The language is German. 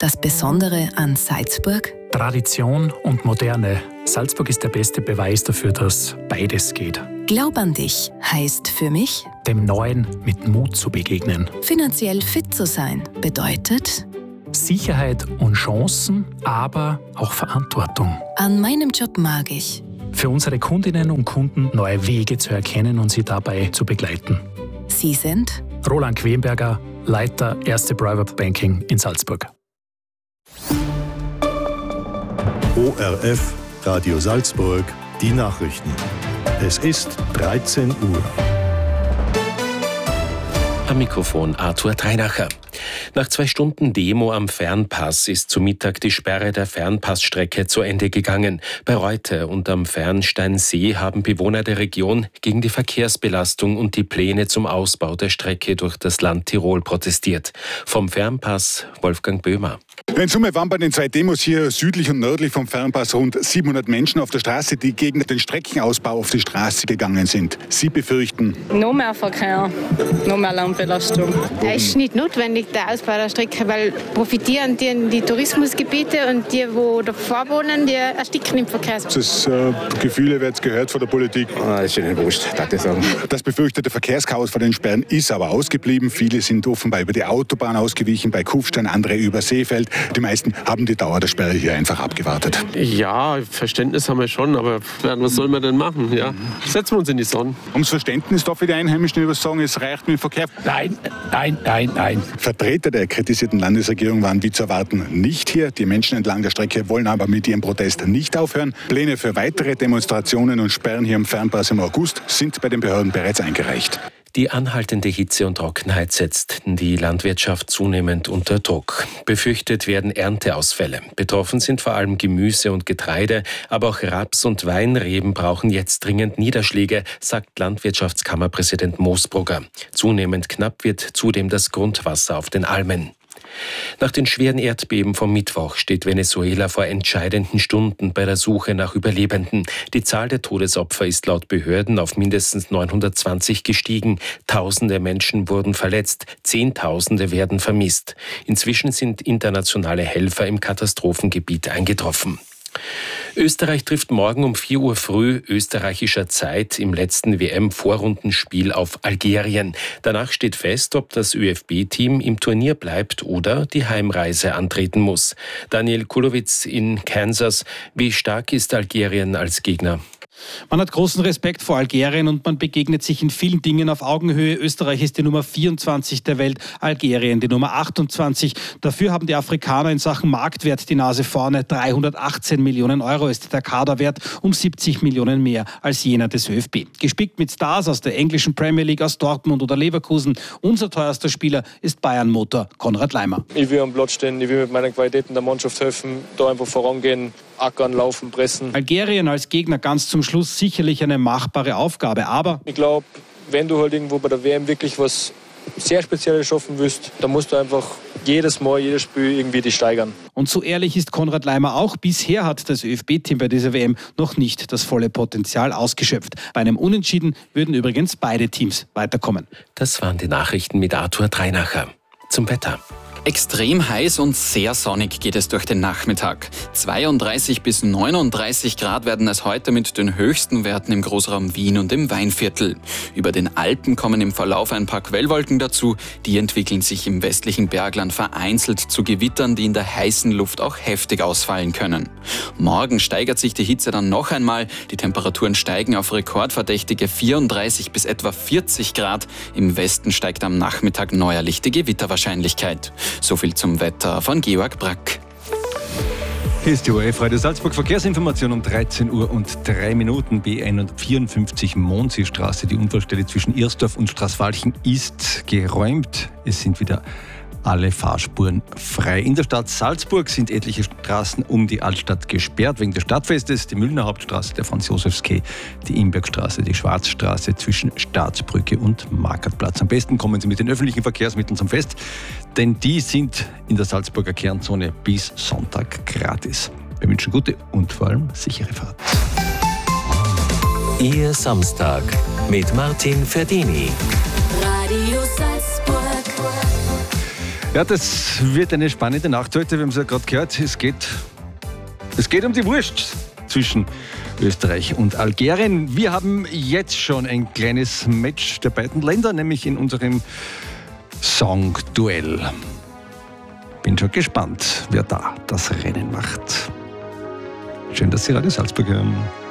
das Besondere an Salzburg? Tradition und Moderne. Salzburg ist der beste Beweis dafür, dass beides geht. Glaub an dich heißt für mich, Dem Neuen mit Mut zu begegnen. finanziell fit zu sein bedeutet, Sicherheit und Chancen, aber auch Verantwortung. an meinem Job mag ich. Für unsere Kundinnen und Kunden neue Wege zu erkennen und sie dabei zu begleiten. Sie sind Roland Quenberger, Leiter Erste Private Banking in Salzburg. ORF Radio Salzburg, die Nachrichten. Es ist 13 Uhr. Am Mikrofon Arthur Dreinacher. Nach 2 Stunden Demo am Fernpass ist zu Mittag die Sperre der Fernpassstrecke zu Ende gegangen. Bei Reute und am Fernsteinsee haben Bewohner der Region gegen die Verkehrsbelastung und die Pläne zum Ausbau der Strecke durch das Land Tirol protestiert. Vom Fernpass Wolfgang Böhmer. In Summe waren bei den 2 Demos hier südlich und nördlich vom Fernpass rund 700 Menschen auf der Straße, die gegen den Streckenausbau auf die Straße gegangen sind. Sie befürchten Noch mehr Verkehr, noch mehr Lärmbelastung. Es ist nicht notwendig, der Ausbau der Strecke, weil profitieren die Tourismusgebiete und die, wo davor wohnen, die ersticken im Verkehr. das Gefühle wird gehört von der Politik. Das ist ihnen wurscht, darf ich sagen. Das befürchtete Verkehrschaos vor den Sperren ist aber ausgeblieben. Viele sind offenbar über die Autobahn ausgewichen, bei Kufstein, andere über Seefeld. Die meisten haben die Dauer der Sperre hier einfach abgewartet. Ja, Verständnis haben wir schon, aber was soll man denn machen? Ja? Setzen wir uns in die Sonne. Ums Verständnis da für die Einheimischen über sagen, es reicht mit dem Verkehr. Nein. Vertreter der kritisierten Landesregierung waren wie zu erwarten nicht hier. Die Menschen entlang der Strecke wollen aber mit ihrem Protest nicht aufhören. Pläne für weitere Demonstrationen und Sperren hier am Fernpass im August sind bei den Behörden bereits eingereicht. Die anhaltende Hitze und Trockenheit setzt die Landwirtschaft zunehmend unter Druck. Befürchtet werden Ernteausfälle. Betroffen sind vor allem Gemüse und Getreide, aber auch Raps und Weinreben brauchen jetzt dringend Niederschläge, sagt Landwirtschaftskammerpräsident Moosbrugger. Zunehmend knapp wird zudem das Grundwasser auf den Almen. Nach den schweren Erdbeben vom Mittwoch steht Venezuela vor entscheidenden Stunden bei der Suche nach Überlebenden. Die Zahl der Todesopfer ist laut Behörden auf mindestens 920 gestiegen. Tausende Menschen wurden verletzt, Zehntausende werden vermisst. Inzwischen sind internationale Helfer im Katastrophengebiet eingetroffen. Österreich trifft morgen um 4 Uhr früh österreichischer Zeit im letzten WM-Vorrundenspiel auf Algerien. Danach steht fest, ob das ÖFB-Team im Turnier bleibt oder die Heimreise antreten muss. Daniel Kulowitz in Kansas. Wie stark ist Algerien als Gegner? Man hat großen Respekt vor Algerien und man begegnet sich in vielen Dingen auf Augenhöhe. Österreich ist die Nummer 24 der Welt, Algerien die Nummer 28. Dafür haben die Afrikaner in Sachen Marktwert die Nase vorne. 318 Millionen Euro ist der Kaderwert, um 70 Millionen mehr als jener des ÖFB. Gespickt mit Stars aus der englischen Premier League, aus Dortmund oder Leverkusen. Unser teuerster Spieler ist Bayern-Motor Konrad Laimer. Ich will am Platz stehen, ich will mit meinen Qualitäten der Mannschaft helfen, da einfach vorangehen, ackern, laufen, pressen. Algerien als Gegner ganz zum Schluss sicherlich eine machbare Aufgabe, aber ich glaube, wenn du halt irgendwo bei der WM wirklich was sehr Spezielles schaffen willst, dann musst du einfach jedes Mal, jedes Spiel irgendwie dich steigern. Und so ehrlich ist Konrad Laimer auch. Bisher hat das ÖFB-Team bei dieser WM noch nicht das volle Potenzial ausgeschöpft. Bei einem Unentschieden würden übrigens beide Teams weiterkommen. Das waren die Nachrichten mit Arthur Dreinacher. Zum Wetter. Extrem heiß und sehr sonnig geht es durch den Nachmittag. 32 bis 39 Grad werden es heute mit den höchsten Werten im Großraum Wien und im Weinviertel. Über den Alpen kommen im Verlauf ein paar Quellwolken dazu. Die entwickeln sich im westlichen Bergland vereinzelt zu Gewittern, die in der heißen Luft auch heftig ausfallen können. Morgen steigert sich die Hitze dann noch einmal. Die Temperaturen steigen auf rekordverdächtige 34 bis etwa 40 Grad. Im Westen steigt am Nachmittag neuerlich die Gewitterwahrscheinlichkeit. So viel zum Wetter von Georg Brack. Hier ist die ORF Radio Salzburg Verkehrsinformation um 13 Uhr und 3 Minuten. B154 Mondseestraße. Die Unfallstelle zwischen Irsdorf und Straßwalchen ist geräumt. Es sind wieder alle Fahrspuren frei. In der Stadt Salzburg sind etliche Straßen um die Altstadt gesperrt wegen des Stadtfestes. Die Müllner Hauptstraße, der Franz-Josefs-Quai, die Imbergstraße, die Schwarzstraße zwischen Staatsbrücke und Marktplatz. Am besten kommen Sie mit den öffentlichen Verkehrsmitteln zum Fest, denn die sind in der Salzburger Kernzone bis Sonntag gratis. Wir wünschen gute und vor allem sichere Fahrt. Ihr Samstag mit Martin Ferdini. Radio Salzburg. Ja, das wird eine spannende Nacht heute. Wir haben es ja gerade gehört, es geht um die Wurst zwischen Österreich und Algerien. Wir haben jetzt schon ein kleines Match der beiden Länder, nämlich in unserem Song-Duell. Bin schon gespannt, wer da das Rennen macht. Schön, dass Sie Radio Salzburg hören.